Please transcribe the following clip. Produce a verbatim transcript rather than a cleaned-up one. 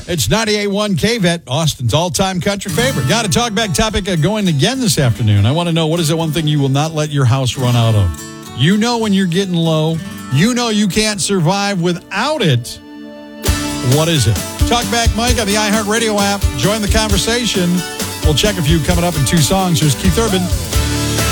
It's ninety-eight point one K V E T, Austin's all-time country favorite. Got a talkback topic uh, going again this afternoon. I want to know, what is the one thing you will not let your house run out of? You know when you're getting low. You know you can't survive without it. What is it? Talkback Mike on the iHeartRadio app. Join the conversation. We'll check a few coming up in two songs. Here's Keith Urban.